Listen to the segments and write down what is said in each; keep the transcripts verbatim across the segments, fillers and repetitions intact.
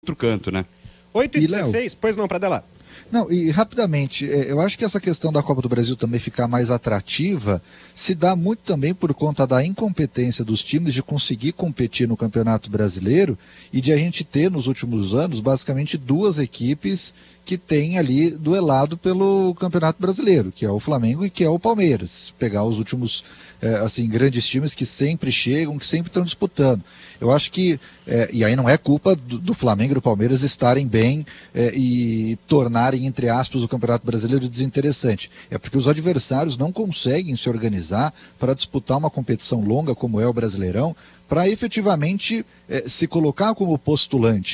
outro canto, né? oito e dezesseis, pois não, Pradella? Não, e rapidamente, eu acho que essa questão da Copa do Brasil também ficar mais atrativa se dá muito também por conta da incompetência dos times de conseguir competir no Campeonato Brasileiro e de a gente ter nos últimos anos basicamente duas equipes que têm ali duelado pelo Campeonato Brasileiro, que é o Flamengo e que é o Palmeiras. Pegar os últimos é, assim, grandes times que sempre chegam, que sempre estão disputando. Eu acho que, é, e aí não é culpa do, do Flamengo e do Palmeiras estarem bem é, e tornarem, entre aspas, o Campeonato Brasileiro desinteressante. É porque os adversários não conseguem se organizar para disputar uma competição longa como é o Brasileirão, para efetivamente é, se colocar como postulante.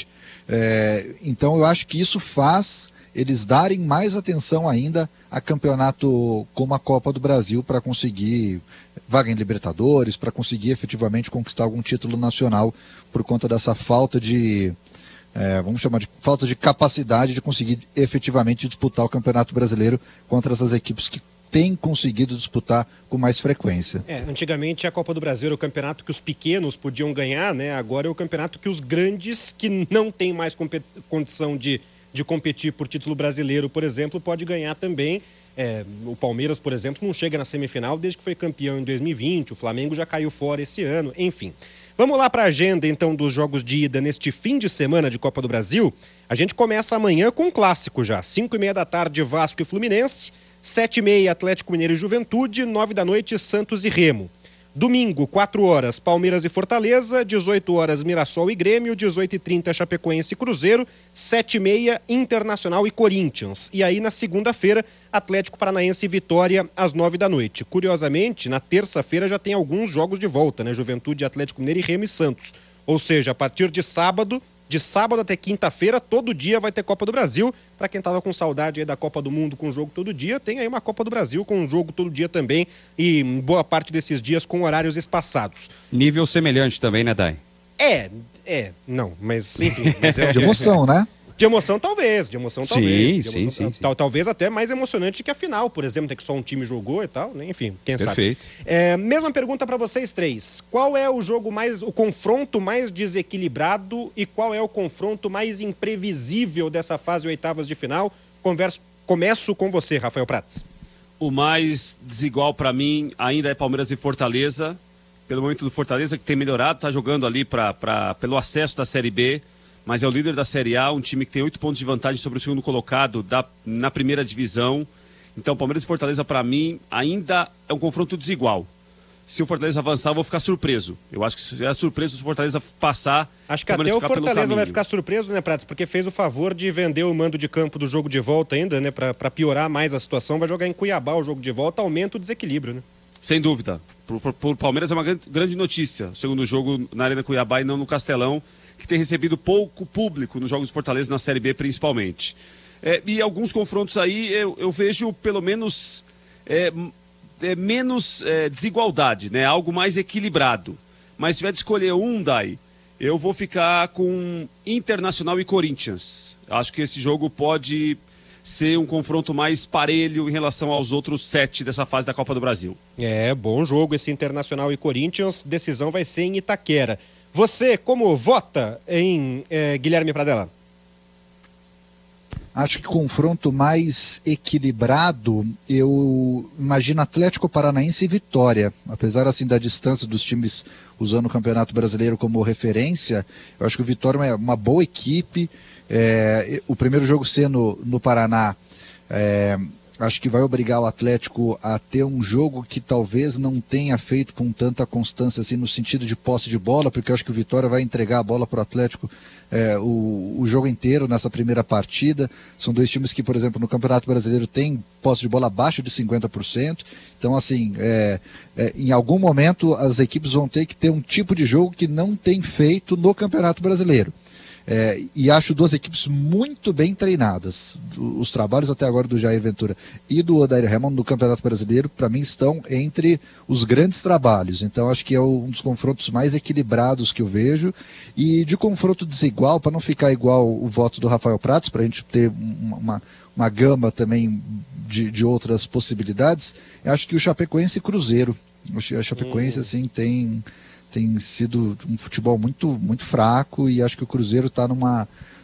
É, então eu acho que isso faz eles darem mais atenção ainda a campeonato como a Copa do Brasil para conseguir vaga em Libertadores, para conseguir efetivamente conquistar algum título nacional por conta dessa falta de, é, vamos chamar de falta de capacidade de conseguir efetivamente disputar o Campeonato Brasileiro contra essas equipes que têm conseguido disputar com mais frequência. É, antigamente a Copa do Brasil era o campeonato que os pequenos podiam ganhar, né? Agora é o campeonato que os grandes, que não têm mais condição de, de competir por título brasileiro, por exemplo, pode ganhar também. É, o Palmeiras, por exemplo, não chega na semifinal desde que foi campeão em dois mil e vinte, o Flamengo já caiu fora esse ano, enfim. Vamos lá para a agenda, então, dos jogos de ida neste fim de semana de Copa do Brasil. A gente começa amanhã com um clássico já, cinco e meia da tarde, Vasco e Fluminense, sete e meia, Atlético Mineiro e Juventude, nove da noite, Santos e Remo. Domingo, quatro horas, Palmeiras e Fortaleza, dezoito horas, Mirassol e Grêmio, dezoito e trinta, Chapecoense e Cruzeiro, sete e meia, Internacional e Corinthians. E aí, na segunda-feira, Atlético Paranaense e Vitória, às nove da noite. Curiosamente, na terça-feira já tem alguns jogos de volta, né? Juventude, Atlético Mineiro e Remo e Santos. Ou seja, a partir de sábado... De sábado até quinta-feira, todo dia vai ter Copa do Brasil. Para quem tava com saudade aí da Copa do Mundo com jogo todo dia, tem aí uma Copa do Brasil com jogo todo dia também. E boa parte desses dias com horários espaçados. Nível semelhante também, né, Dai? É, é, não, mas enfim. Mas é de emoção, né? De emoção talvez, de emoção sim, talvez. De sim, emoção, sim, sim. Tal, talvez até mais emocionante que a final, por exemplo, que só um time jogou e tal, né? Enfim, quem Perfeito. sabe. É, mesma pergunta para vocês três. Qual é o jogo mais, o confronto mais desequilibrado e qual é o confronto mais imprevisível dessa fase oitavas de final? Converso, começo com você, Rafael Prats. O mais desigual para mim ainda é Palmeiras e Fortaleza. Pelo momento do Fortaleza, que tem melhorado, está jogando ali pra, pra, pelo acesso da Série B. Mas é o líder da Série A, um time que tem oito pontos de vantagem sobre o segundo colocado da, na primeira divisão. Então, Palmeiras e Fortaleza, para mim, ainda é um confronto desigual. Se o Fortaleza avançar, eu vou ficar surpreso. Eu acho que se é surpreso se o Fortaleza passar... Acho que até o Fortaleza vai ficar surpreso, né, Pratos? Porque fez o favor de vender o mando de campo do jogo de volta ainda, né? Para piorar mais a situação, vai jogar em Cuiabá o jogo de volta, aumenta o desequilíbrio, né? Sem dúvida. Para o Palmeiras é uma grande notícia. O segundo jogo na Arena Cuiabá e não no Castelão, que tem recebido pouco público nos Jogos de Fortaleza, na Série B principalmente. É, e alguns confrontos aí eu, eu vejo pelo menos é, é, menos é, desigualdade, né? Algo mais equilibrado. Mas se tiver de escolher um, Dai, eu vou ficar com Internacional e Corinthians. Acho que esse jogo pode ser um confronto mais parelho em relação aos outros sete dessa fase da Copa do Brasil. É, bom jogo esse Internacional e Corinthians. Decisão vai ser em Itaquera. Você, como vota em eh, Guilherme Pradella? Acho que confronto mais equilibrado, eu imagino Atlético Paranaense e Vitória. Apesar assim da distância dos times usando o Campeonato Brasileiro como referência, eu acho que o Vitória é uma boa equipe. É, o primeiro jogo sendo no Paraná, é, acho que vai obrigar o Atlético a ter um jogo que talvez não tenha feito com tanta constância assim no sentido de posse de bola, porque eu acho que o Vitória vai entregar a bola para o Atlético é, o, o jogo inteiro nessa primeira partida. São dois times que, por exemplo, no Campeonato Brasileiro tem posse de bola abaixo de cinquenta por cento. Então, assim, é, é, em algum momento as equipes vão ter que ter um tipo de jogo que não tem feito no Campeonato Brasileiro. É, e acho duas equipes muito bem treinadas. Os trabalhos até agora do Jair Ventura e do Odair Hellmann no Campeonato Brasileiro, para mim, estão entre os grandes trabalhos. Então, acho que é um dos confrontos mais equilibrados que eu vejo. E de confronto desigual, para não ficar igual o voto do Rafael Prats, para a gente ter uma, uma gama também de, de outras possibilidades, acho que o Chapecoense e Cruzeiro. A Chapecoense, assim, tem... tem sido um futebol muito, muito fraco e acho que o Cruzeiro está numa,